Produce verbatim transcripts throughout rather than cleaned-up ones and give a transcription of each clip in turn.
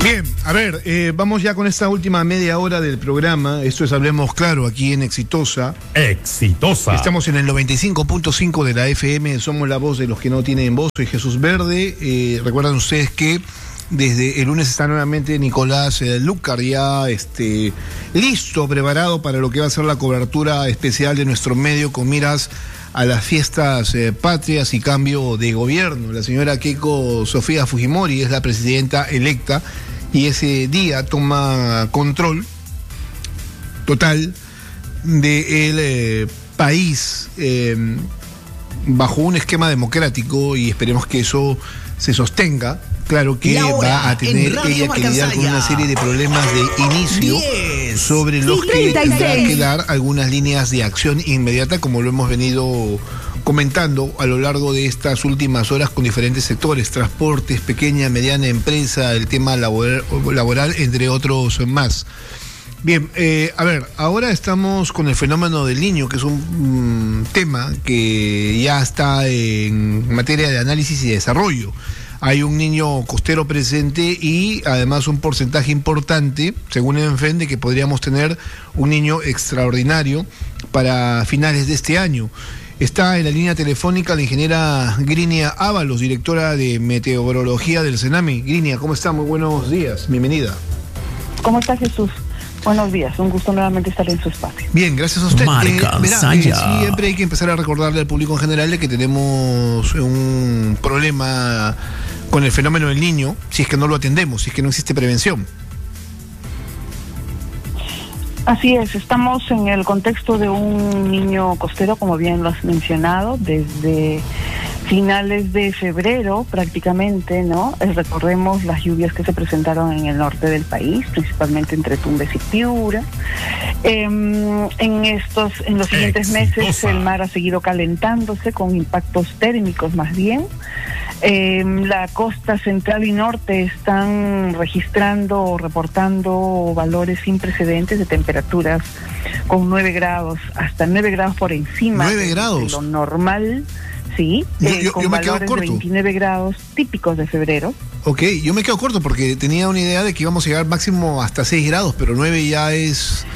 Bien, a ver, eh, vamos ya con esta última media hora del programa. Esto es Hablemos Claro, aquí en Exitosa. Exitosa. Estamos en el noventa y cinco punto cinco de la F M, somos la voz de los que no tienen voz. Soy Jesús Verde. Eh, recuerdan ustedes que desde el lunes está nuevamente Nicolás eh, Lucar ya este, listo, preparado para lo que va a ser la cobertura especial de nuestro medio con miras a las fiestas eh, patrias y cambio de gobierno. La señora Keiko Sofía Fujimori es la presidenta electa y ese día toma control total del eh, país eh, bajo un esquema democrático, y esperemos que eso se sostenga. Claro que va a tener ella que lidiar con una serie de problemas de inicio diez, sobre los que tendrá que dar algunas líneas de acción inmediata, como lo hemos venido comentando a lo largo de estas últimas horas con diferentes sectores: transportes, pequeña, mediana empresa, el tema laboral, laboral entre otros más. Bien, eh, a ver, ahora estamos con el fenómeno del Niño, que es un mm, tema que ya está en materia de análisis y desarrollo. Hay un niño costero presente y además un porcentaje importante, según el ENFEN, de que podríamos tener un niño extraordinario para finales de este año. Está en la línea telefónica la ingeniera Grinia Ábalos, directora de meteorología del CENAMI. Grinia, ¿cómo está? Muy buenos días, bienvenida. ¿Cómo está, Jesús? Buenos días, un gusto nuevamente estar en su espacio. Bien, gracias a usted. Marca, eh, verá, eh, siempre hay que empezar a recordarle al público en general de que tenemos un problema con el fenómeno del Niño, si es que no lo atendemos, si es que no existe prevención. Así es, estamos en el contexto de un niño costero, como bien lo has mencionado, desde finales de febrero prácticamente, ¿no? Eh, recordemos las lluvias que se presentaron en el norte del país, principalmente entre Tumbes y Piura. Eh, en estos, en los siguientes Exitosa. meses el mar ha seguido calentándose con impactos térmicos más bien. Eh, la costa central y norte están registrando o reportando valores sin precedentes de temperaturas con nueve grados, hasta nueve grados por encima ¿nueve grados? De lo normal. Sí, yo, eh, yo, con yo me valores quedo corto. de veintinueve grados típicos de febrero. Ok, yo me quedo corto porque tenía una idea de que íbamos a llegar máximo hasta seis grados, pero nueve ya es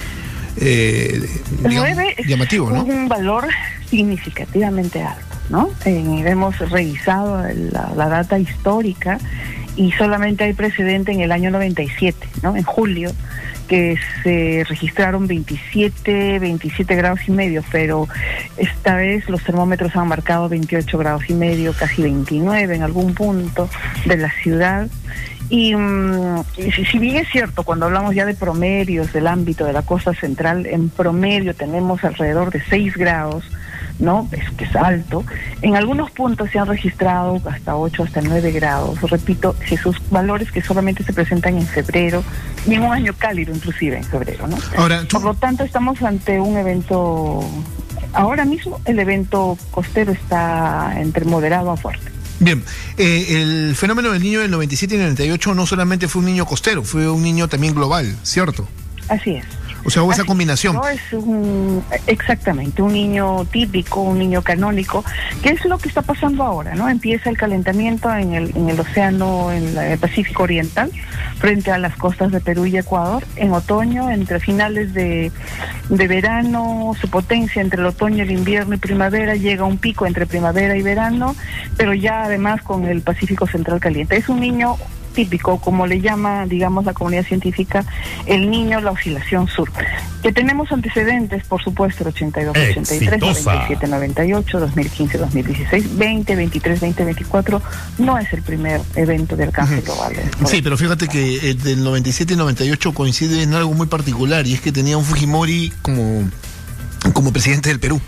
eh, digamos, nueve es llamativo, ¿no? un valor significativamente alto, ¿no? Eh, hemos revisado la, la data histórica y solamente hay precedente en el año noventa y siete, ¿no? En julio, que se registraron veintisiete, veintisiete grados y medio, pero esta vez los termómetros han marcado veintiocho grados y medio, casi veintinueve en algún punto de la ciudad. Y, um, y si, si bien es cierto, cuando hablamos ya de promedios del ámbito de la costa central, en promedio tenemos alrededor de seis grados, ¿no? Es que es alto. En algunos puntos se han registrado hasta ocho, hasta nueve grados. Repito, Jesús, valores que solamente se presentan en febrero y en un año cálido inclusive en febrero, ¿no? Ahora, tú... Por lo tanto, estamos ante un evento, ahora mismo el evento costero está entre moderado a fuerte. Bien, eh, el fenómeno del Niño del noventa y siete y noventa y ocho no solamente fue un niño costero, fue un niño también global, ¿cierto? Así es. O sea, hubo esa combinación. No es un, exactamente, un niño típico, un niño canónico, que es lo que está pasando ahora, ¿no? Empieza el calentamiento en el, en el océano, en el Pacífico Oriental, frente a las costas de Perú y Ecuador. En otoño, entre finales de, de verano, su potencia entre el otoño, el invierno y primavera, llega a un pico entre primavera y verano, pero ya además con el Pacífico Central caliente. Es un niño típico, como le llama, digamos, la comunidad científica, el niño, la oscilación sur. Que tenemos antecedentes, por supuesto, el ochenta y dos, ochenta y tres, noventa y siete, noventa y ocho, dos mil quince, dos mil dieciséis, veinte, veintitrés, veinte, veinticuatro, no es el primer evento de alcance uh-huh. global. Sí, pero fíjate que el del noventa y siete y noventa y ocho coincide en algo muy particular, y es que tenía un Fujimori como, como presidente del Perú.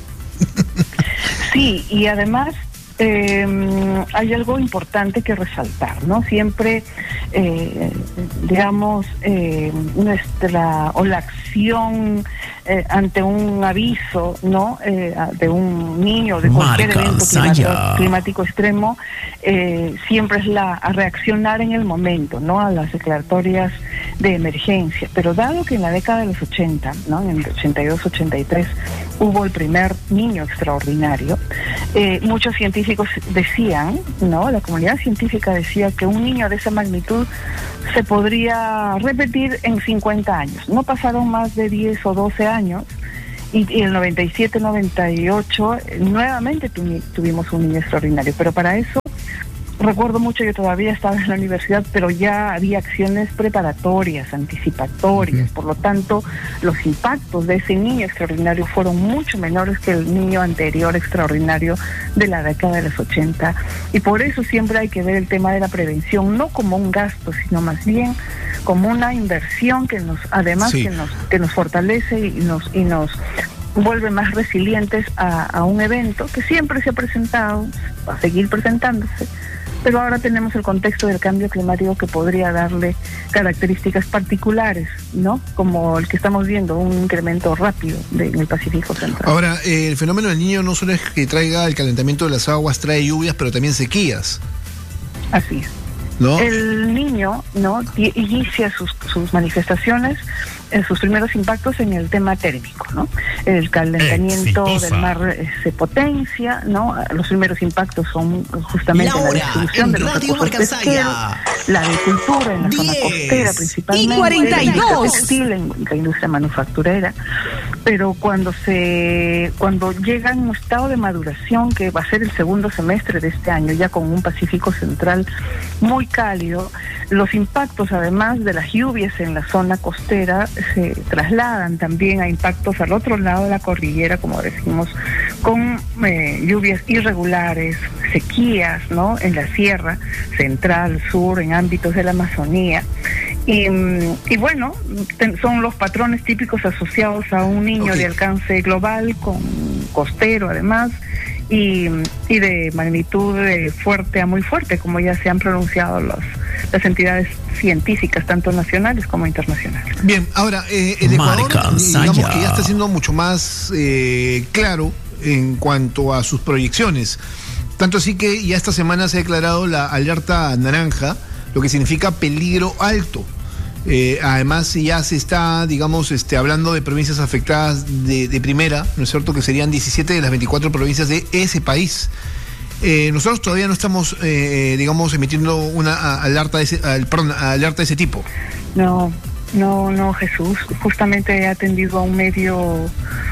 Sí, y además Eh, hay algo importante que resaltar, ¿no? Siempre, eh, digamos, eh, nuestra o la acción eh, ante un aviso, ¿no? Eh, de un niño, de cualquier Marca, evento climático, climático extremo, eh, siempre es la a reaccionar en el momento, ¿no? A las declaratorias de emergencia. Pero dado que en la década de los ochenta, ¿no? En el ochenta y dos ochenta y tres, hubo el primer niño extraordinario, eh, muchos científicos decían, ¿no? La comunidad científica decía que un niño de esa magnitud se podría repetir en cincuenta años. No pasaron más de diez o doce años y, y en el noventa y siete noventa y ocho eh, nuevamente tu, tuvimos un niño extraordinario, pero para eso recuerdo mucho, yo todavía estaba en la universidad, pero ya había acciones preparatorias, anticipatorias. Uh-huh. Por lo tanto, los impactos de ese niño extraordinario fueron mucho menores que el niño anterior extraordinario de la década de los ochenta. Y por eso siempre hay que ver el tema de la prevención, no como un gasto, sino más bien como una inversión que nos, además sí. que nos, que nos fortalece y nos, y nos vuelve más resilientes a, a un evento que siempre se ha presentado, va a seguir presentándose, pero ahora tenemos el contexto del cambio climático que podría darle características particulares, ¿no? Como el que estamos viendo, un incremento rápido de, en el Pacífico Central. Ahora, eh, el fenómeno del Niño no solo es que traiga el calentamiento de las aguas, trae lluvias, pero también sequías. Así es. ¿No? El Niño, ¿no? inicia sus, sus manifestaciones, en sus primeros impactos en el tema térmico, ¿no? El calentamiento Exitosa. del mar eh, se potencia, ¿no? Los primeros impactos son justamente la, hora, la distribución de los recursos pesqueros, la agricultura en la zona costera principalmente, y cuarenta y dos. La textil, en la industria manufacturera, pero cuando se cuando llega en un estado de maduración, que va a ser el segundo semestre de este año, ya con un Pacífico Central muy cálido, los impactos, además de las lluvias en la zona costera, se trasladan también a impactos al otro lado de la cordillera, como decimos, con eh, lluvias irregulares, sequías, ¿no? En la sierra central, sur, en ámbitos de la Amazonía. Y, y bueno, ten, son los patrones típicos asociados a un niño okay. de alcance global, con costero además, y, y de magnitud de fuerte a muy fuerte, como ya se han pronunciado los, las entidades científicas, tanto nacionales como internacionales. Bien, ahora, eh, el Ecuador, digamos que ya está siendo mucho más eh, claro en cuanto a sus proyecciones. Tanto así que ya esta semana se ha declarado la alerta naranja, lo que significa peligro alto. Eh, además ya se está, digamos, este, hablando de provincias afectadas de, de primera, ¿no es cierto?, que serían diecisiete de las veinticuatro provincias de ese país. Eh, nosotros todavía no estamos, eh, digamos, emitiendo una alerta de ese, perdón, alerta de ese tipo. No, no, no, Jesús. Justamente he atendido a un medio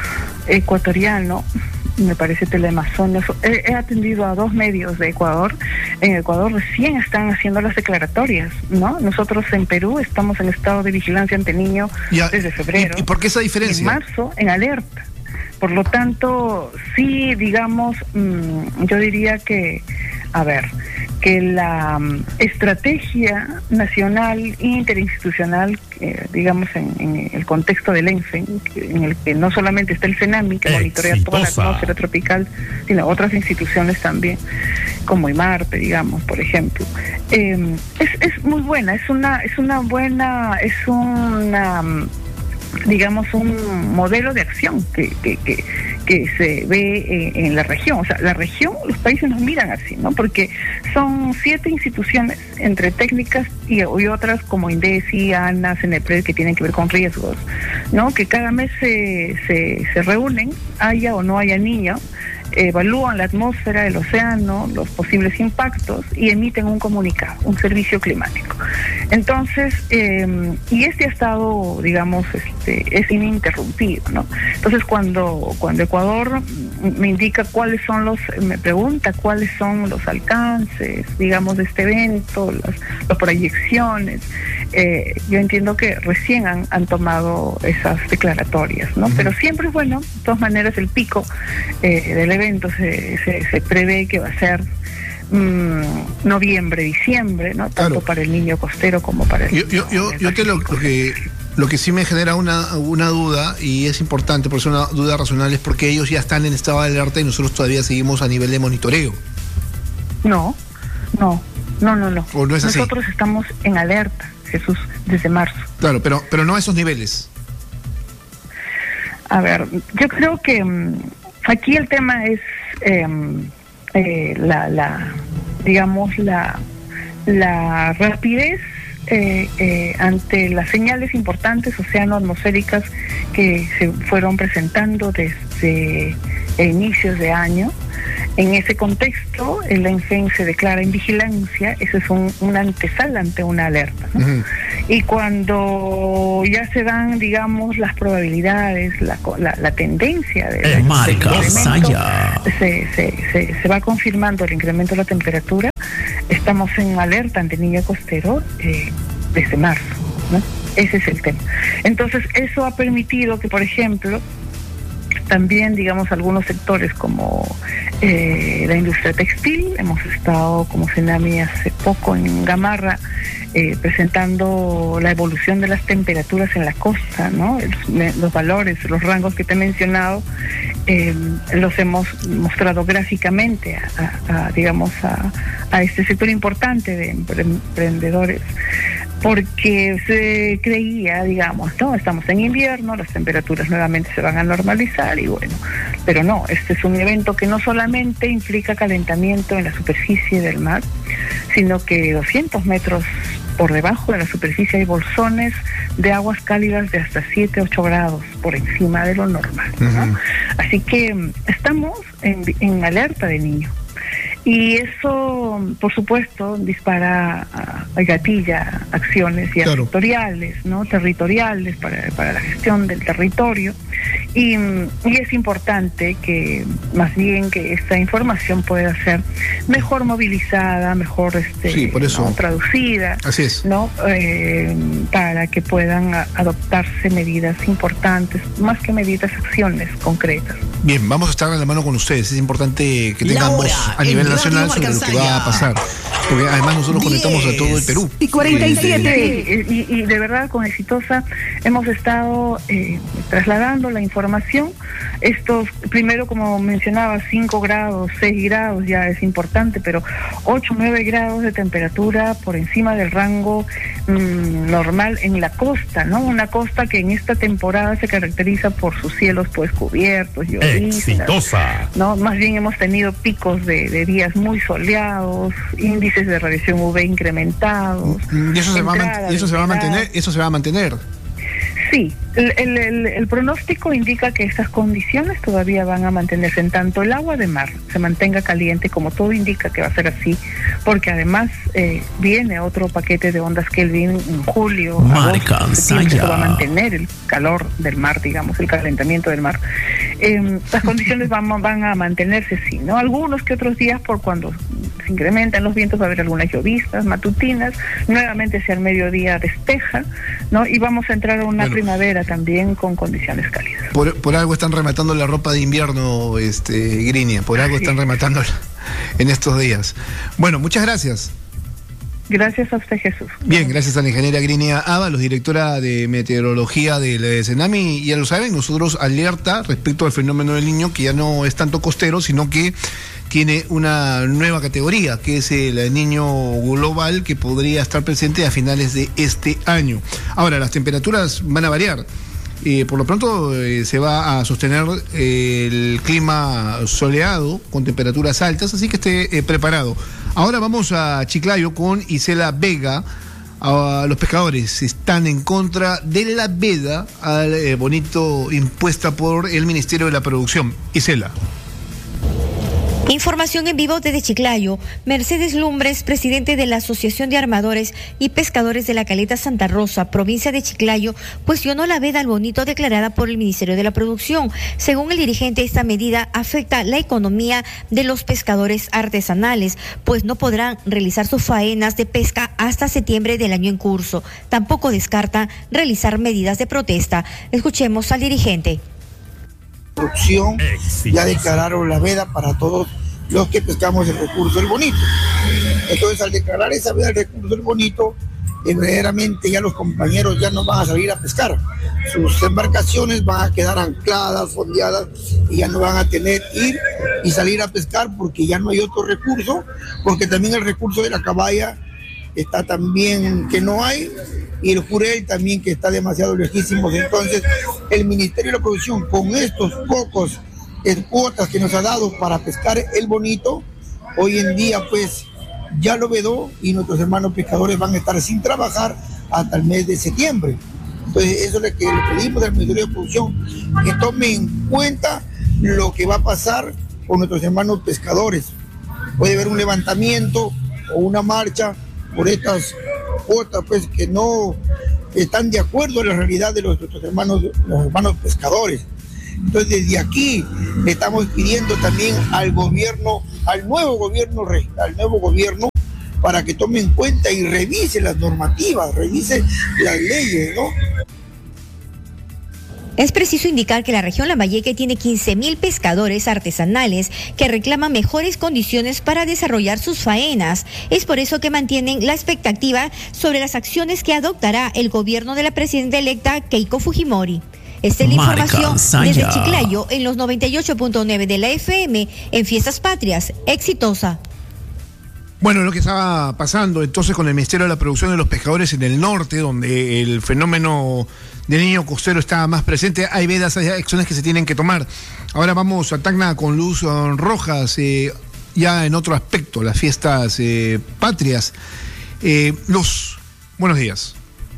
ecuatoriano, me parece Teleamazonas. He, he atendido a dos medios de Ecuador. En Ecuador recién están haciendo las declaratorias, ¿no? Nosotros en Perú estamos en estado de vigilancia ante niño ya, desde febrero. ¿Y, y por qué esa diferencia? En marzo, en alerta. Por lo tanto, sí, digamos, mmm, yo diría que, a ver, que la um, estrategia nacional e interinstitucional, eh, digamos, en, en el contexto del ENFEN, en el que no solamente está el CENAMI, que monitorea toda la atmósfera tropical, sino otras instituciones también, como IMARPE, digamos, por ejemplo, eh, es, es muy buena, es una, es una buena, es una... Um, digamos, un modelo de acción que, que, que, que se ve en, en la región. O sea, la región, los países nos miran así, ¿no? Porque son siete instituciones, entre técnicas y, y otras como INDECI, ANA, CENEPRED, que tienen que ver con riesgos, ¿no? Que cada mes se, se, se reúnen, haya o no haya niño, evalúan la atmósfera, el océano, los posibles impactos y emiten un comunicado, un servicio climático. Entonces, eh, y este ha estado, digamos, este, es ininterrumpido, ¿no? Entonces, cuando, cuando Ecuador me indica cuáles son los, me pregunta cuáles son los alcances, digamos, de este evento, las, las proyecciones, eh, yo entiendo que recién han, han tomado esas declaratorias, ¿no? Uh-huh. Pero siempre es bueno, de todas maneras, el pico eh, del evento se, se, se prevé que va a ser mmm, noviembre, diciembre, ¿no? Tanto claro. para el niño costero como para el yo, yo, yo, yo te lo, lo que lo que sí me genera una, una duda, y es importante, por eso una duda razonable, es porque ellos ya están en estado de alerta y nosotros todavía seguimos a nivel de monitoreo. No, no, no, no, no. ¿O no es así? Nosotros estamos en alerta, Jesús, desde marzo. Claro, pero, pero no a esos niveles. A ver, yo creo que um, aquí el tema es eh, eh, la, la, digamos, la, la rapidez eh, eh, ante las señales importantes oceano-atmosféricas que se fueron presentando desde inicios de año. En ese contexto, el ENFEN se declara en vigilancia. Eso es un, una antesala ante una alerta, ¿no? Uh-huh. Y cuando ya se dan, digamos, las probabilidades, la, la, la tendencia de, el del incremento, se, se, se, se va confirmando el incremento de la temperatura. Estamos en alerta ante niño costero eh, desde marzo, ¿no? Ese es el tema. Entonces, eso ha permitido que, por ejemplo, también, digamos, algunos sectores como eh, la industria textil, hemos estado como Senami hace poco en Gamarra eh, presentando la evolución de las temperaturas en la costa, ¿no? El, los valores, los rangos que te he mencionado, eh, los hemos mostrado gráficamente a, a, a digamos, a, a este sector importante de emprendedores, porque se creía, digamos, no, estamos en invierno, las temperaturas nuevamente se van a normalizar y bueno, pero no, este es un evento que no solamente implica calentamiento en la superficie del mar, sino que doscientos metros por debajo de la superficie hay bolsones de aguas cálidas de hasta siete, ocho grados por encima de lo normal, ¿no? Uh-huh. Así que estamos en, en alerta de niño. Y eso, por supuesto, dispara, uh, gatilla acciones ya claro. sectoriales, ¿no? Territoriales para, para la gestión del territorio. Y, y es importante que, más bien, que esta información pueda ser mejor movilizada, mejor este, sí, por eso. ¿no? traducida, así es, ¿no? Eh, para que puedan a, adoptarse medidas importantes, más que medidas, acciones concretas. Bien, vamos a estar en la mano con ustedes. Es importante que tengan voz a nivel nacional sobre lo que va a pasar, porque además nosotros diez, conectamos a todo el Perú. Y cuarenta y siete. Y, y, y de verdad, con Exitosa hemos estado eh, trasladando la información. Estos, primero, como mencionaba, cinco grados, seis grados ya es importante, pero ocho, nueve grados de temperatura por encima del rango mmm, normal en la costa, ¿no? Una costa que en esta temporada se caracteriza por sus cielos pues cubiertos, Exitosa, ¿no? Más bien hemos tenido picos de, de días muy soleados, índices de radiación U V incrementados. ¿Y eso se va a, y eso se va a mantener? ¿Eso se va a mantener? Sí, el, el, el, el pronóstico indica que estas condiciones todavía van a mantenerse, en tanto el agua de mar se mantenga caliente, como todo indica que va a ser así, porque además eh, viene otro paquete de ondas Kelvin en julio, agosto, septiembre, que va a mantener el calor del mar, digamos, el calentamiento del mar. Eh, las condiciones van, van a mantenerse, sí, ¿no? Algunos que otros días, por cuando se incrementan los vientos, va a haber algunas lloviznas matutinas, nuevamente hacia el mediodía despeja, ¿no? Y vamos a entrar a una bueno, primavera también con condiciones cálidas. Por, por algo están rematando la ropa de invierno, este, Grinia, por algo sí. están rematando en estos días. Bueno, muchas gracias. Gracias a usted, Jesús. Bien, gracias a la ingeniera Grinia Ábalos, directora de meteorología del Senami. Ya lo saben, nosotros alerta respecto al fenómeno del Niño, que ya no es tanto costero, sino que tiene una nueva categoría, que es el Niño global, que podría estar presente a finales de este año. Ahora, las temperaturas van a variar. Eh, por lo pronto eh, se va a sostener eh, el clima soleado con temperaturas altas, así que esté eh, preparado. Ahora vamos a Chiclayo con Isela Vega. A los pescadores están en contra de la veda al eh, bonito impuesta por el Ministerio de la Producción. Isela. Información en vivo desde Chiclayo. Mercedes Lumbres, presidente de la Asociación de Armadores y Pescadores de la Caleta Santa Rosa, provincia de Chiclayo, cuestionó la veda al bonito declarada por el Ministerio de la Producción. Según el dirigente, esta medida afecta la economía de los pescadores artesanales, pues no podrán realizar sus faenas de pesca hasta septiembre del año en curso. Tampoco descarta realizar medidas de protesta. Escuchemos al dirigente. Producción ya declararon la veda para todos los que pescamos el recurso del bonito. Entonces, al declarar esa veda del recurso del bonito, eh, verdaderamente ya los compañeros ya no van a salir a pescar. Sus embarcaciones van a quedar ancladas, fondeadas, y ya no van a tener ir y salir a pescar porque ya no hay otro recurso, porque también el recurso de la caballa está también que no hay, y el jurel también que está demasiado lejísimos. Entonces el Ministerio de la Producción, con estos pocos eh, cuotas que nos ha dado para pescar el bonito, hoy en día pues ya lo vedó y nuestros hermanos pescadores van a estar sin trabajar hasta el mes de septiembre. Entonces, eso es lo que le pedimos al Ministerio de Producción, que tome en cuenta lo que va a pasar con nuestros hermanos pescadores. Puede haber un levantamiento o una marcha por estas cuotas, pues, que no están de acuerdo en la realidad de los, nuestros hermanos, los hermanos pescadores. Entonces, desde aquí le estamos pidiendo también al gobierno, al nuevo gobierno, al nuevo gobierno, para que tome en cuenta y revise las normativas, revise las leyes, ¿no? Es preciso indicar que la región Lambayeque tiene quince mil pescadores artesanales que reclaman mejores condiciones para desarrollar sus faenas. Es por eso que mantienen la expectativa sobre las acciones que adoptará el gobierno de la presidenta electa Keiko Fujimori. Esta es la Marca información Saya. desde Chiclayo en los noventa y ocho punto nueve de la F M en Fiestas Patrias. Exitosa. Bueno, lo que estaba pasando entonces con el Ministerio de la Producción de los Pescadores en el norte, donde el fenómeno del niño costero está más presente, hay vedas, hay acciones que se tienen que tomar. Ahora vamos a Tacna con Luz Rojas, eh, ya en otro aspecto, las fiestas eh, patrias. Eh, Luz, buenos días.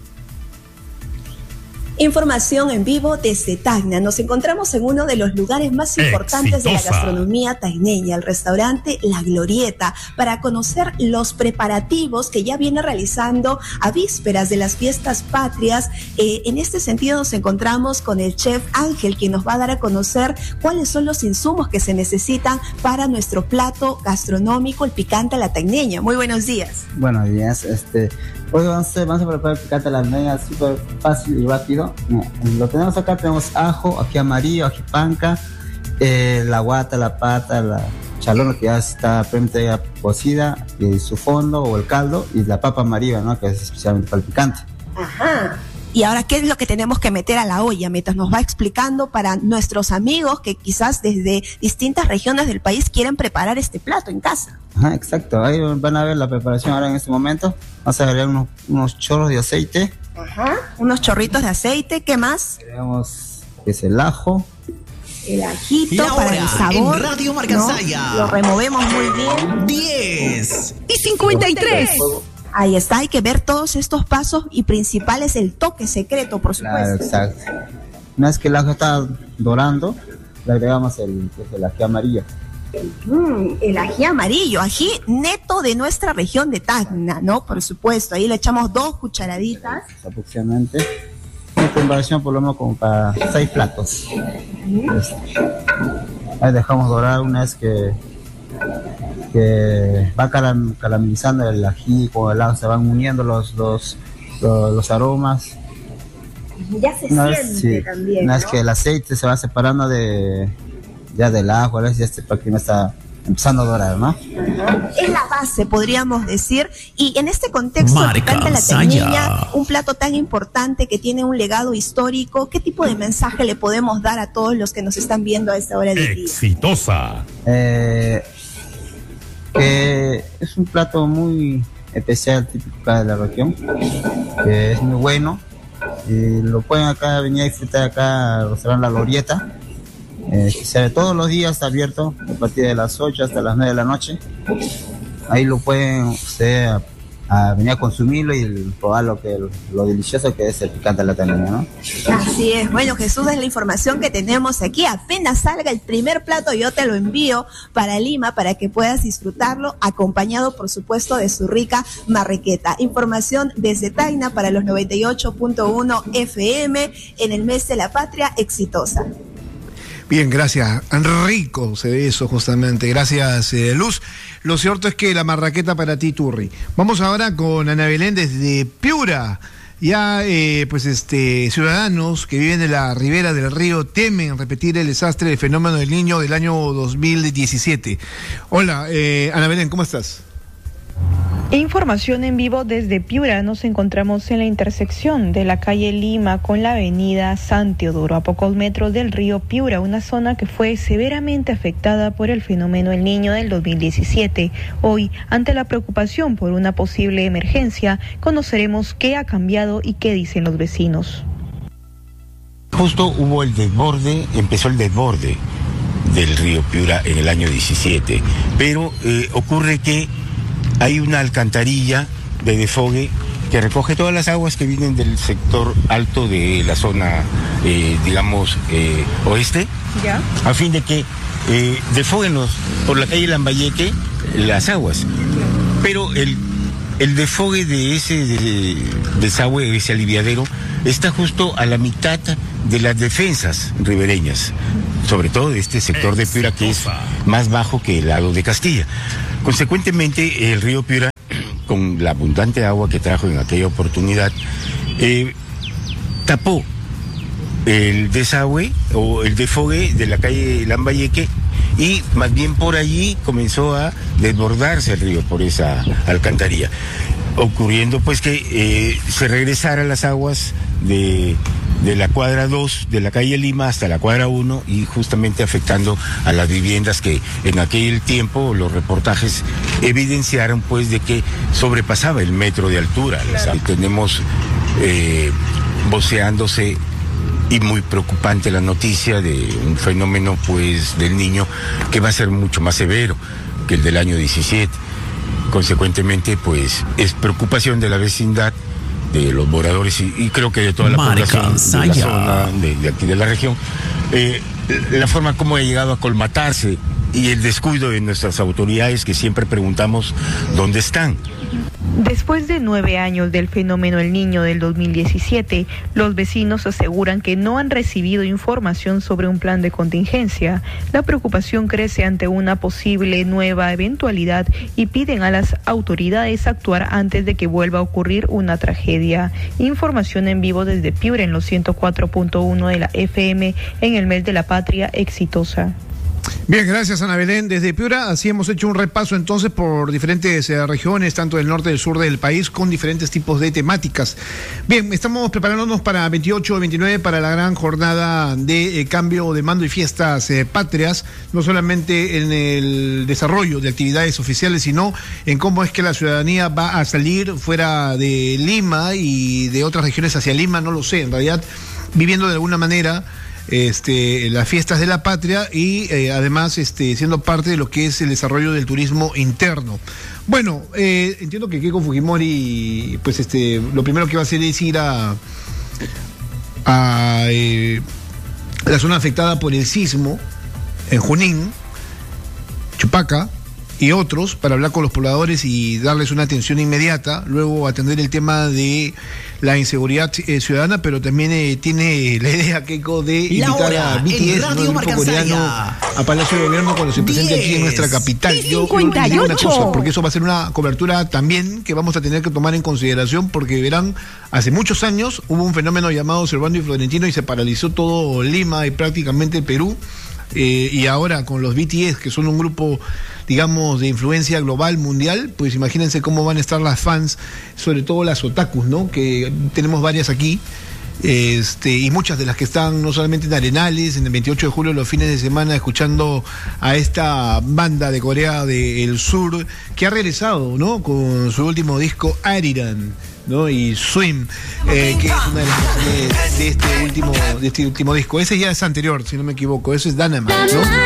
Información en vivo desde Tacna. Nos encontramos en uno de los lugares más importantes Exitosa. de la gastronomía tacneña, el restaurante La Glorieta, para conocer los preparativos que ya viene realizando a vísperas de las fiestas patrias. Eh, en este sentido nos encontramos con el chef Ángel, quien nos va a dar a conocer cuáles son los insumos que se necesitan para nuestro plato gastronómico, el picante a la tacneña. Muy buenos días. Buenos días, este, hoy vamos a, vamos a preparar el picante a la tacneña súper fácil y rápido. Lo tenemos acá, tenemos ajo, ají amarillo, ají panca, eh, la guata, la pata, la chalona que ya está previamente ya cocida, y su fondo o el caldo, y la papa amarilla, ¿no? Que es especialmente para el picante. Ajá. Y ahora, ¿qué es lo que tenemos que meter a la olla? Mientras nos va explicando para nuestros amigos que quizás desde distintas regiones del país quieren preparar este plato en casa. Ajá, exacto. Ahí van a ver la preparación ahora en este momento. Vamos a agregar unos, unos chorros de aceite. Ajá. Unos chorritos de aceite. ¿Qué más? Agregamos que es el ajo. El ajito Y para ahora, el sabor. en Radio Marca ¿no? Saya. Lo removemos muy bien. diez y cincuenta y tres. Ahí está, hay que ver todos estos pasos y principales, el toque secreto, por Claro, supuesto. exacto. Una vez que el ajo está dorando, le agregamos el, el ají amarillo. Mm, el ají amarillo, ají neto de nuestra región de Tacna, ¿no? Por supuesto, ahí le echamos dos cucharaditas. Aproximadamente. Una preparación por lo menos como para seis platos. Este. Ahí dejamos dorar una vez que, que va caram, caramelizando el ají con el ajo, se van uniendo los, los, los, los aromas. Ya se Una siente vez, sí, también, una vez ¿no? que el aceite se va separando de ya del ajo, a veces ya este prácticamente está empezando a dorar, ¿no? Ajá. Es la base, podríamos decir. Y en este contexto, Marca picante a la Saya. tacneña, un plato tan importante que tiene un legado histórico, ¿qué tipo de mensaje le podemos dar a todos los que nos están viendo a esta hora del día? Exitosa. Eh, que es un plato muy especial, típico acá de la región, que es muy bueno. Y lo pueden acá venir a disfrutar acá al restaurante La Glorieta. Eh, que se- todos los días está abierto a partir de las ocho hasta las nueve de la noche. Ahí lo pueden ustedes a, a venir a consumirlo y probar lo que lo delicioso que es el picante a la tacneña, ¿no? Así es. Bueno, Jesús, es la información que tenemos aquí. Apenas salga el primer plato, yo te lo envío para Lima para que puedas disfrutarlo, acompañado, por supuesto, de su rica marraqueta. Información desde Tacna para los noventa y ocho punto uno F M en el mes de la patria. Exitosa. Bien, gracias. Rico se ve eso justamente. Gracias, eh, Luz. Lo cierto es que la marraqueta para ti, Turri. Vamos ahora con Ana Belén desde Piura. Ya, eh, pues, este, ciudadanos que viven en la ribera del río temen repetir el desastre del fenómeno del Niño del año dos mil diecisiete. Hola, eh, Ana Belén, ¿cómo estás? Información en vivo desde Piura. Nos encontramos en la intersección de la calle Lima con la avenida San Teodoro, a pocos metros del río Piura, una zona que fue severamente afectada por el fenómeno El Niño del dos mil diecisiete. Hoy, ante la preocupación por una posible emergencia, conoceremos qué ha cambiado y qué dicen los vecinos. Justo hubo el desborde, empezó el desborde del río Piura en el año diecisiete, pero eh, ocurre que hay una alcantarilla de desfogue que recoge todas las aguas que vienen del sector alto de la zona, eh, digamos, eh, oeste, ¿ya? A fin de que eh, desfoguen los, por la calle Lambayeque las aguas. Pero el, el desfogue de ese de, desagüe, ese aliviadero, está justo a la mitad de las defensas ribereñas, sobre todo de este sector de Piura, que es más bajo que el lado de Castilla. Consecuentemente, el río Piura, con la abundante agua que trajo en aquella oportunidad, eh, tapó el desagüe o el desfogue de la calle Lambayeque, y más bien por allí comenzó a desbordarse el río por esa alcantarilla, ocurriendo pues que eh, se regresaran las aguas de, de la cuadra dos de la calle Lima hasta la cuadra uno, y justamente afectando a las viviendas que en aquel tiempo los reportajes evidenciaron pues de que sobrepasaba el metro de altura. Claro. Tenemos eh, voceándose y muy preocupante la noticia de un fenómeno pues del Niño que va a ser mucho más severo que el del año diecisiete. Consecuentemente pues es preocupación de la vecindad, de los moradores y, y creo que de toda la Marca población de la Saya. zona de, de aquí de la región, eh, la forma como ha llegado a colmatarse y el descuido de nuestras autoridades, que siempre preguntamos dónde están. Después de nueve años del fenómeno El Niño del dos mil diecisiete, los vecinos aseguran que no han recibido información sobre un plan de contingencia. La preocupación crece ante una posible nueva eventualidad y piden a las autoridades actuar antes de que vuelva a ocurrir una tragedia. Información en vivo desde Piura en los ciento cuatro punto uno de la F M en el mes de la patria exitosa. Bien, gracias Ana Belén. Desde Piura, así hemos hecho un repaso entonces por diferentes eh, regiones, tanto del norte y del sur del país, con diferentes tipos de temáticas. Bien, estamos preparándonos para veintiocho y veintinueve, para la gran jornada de eh, cambio de mando y fiestas eh, patrias, no solamente en el desarrollo de actividades oficiales, sino en cómo es que la ciudadanía va a salir fuera de Lima y de otras regiones hacia Lima, no lo sé, en realidad viviendo de alguna manera Este, las fiestas de la patria y eh, además este, siendo parte de lo que es el desarrollo del turismo interno. Bueno, eh, entiendo que Keiko Fujimori, pues este, lo primero que va a hacer es ir a, a eh, la zona afectada por el sismo en Junín, Chupaca y otros, para hablar con los pobladores y darles una atención inmediata, luego atender el tema de la inseguridad eh, ciudadana, pero también eh, tiene la idea, Keiko, de invitar a B T S, ¿no? El grupo coreano, a Palacio de Gobierno cuando se presente aquí en nuestra capital. Yo, yo les digo una cosa, porque eso va a ser una cobertura también que vamos a tener que tomar en consideración, porque verán, hace muchos años hubo un fenómeno llamado Servando y Florentino y se paralizó todo Lima y prácticamente el Perú. Eh, y ahora con los B T S, que son un grupo, digamos, de influencia global, mundial, pues imagínense cómo van a estar las fans, sobre todo las otakus, ¿no? Que tenemos varias aquí, este, y muchas de las que están no solamente en Arenales, en el veintiocho de julio, los fines de semana, escuchando a esta banda de Corea del Sur, que ha regresado, ¿no? Con su último disco, Ariran, ¿no? Y Swim, eh, que es una de las canciones de este último, de este último disco. Ese ya es anterior, si no me equivoco, ese es Dynamite, ¿no?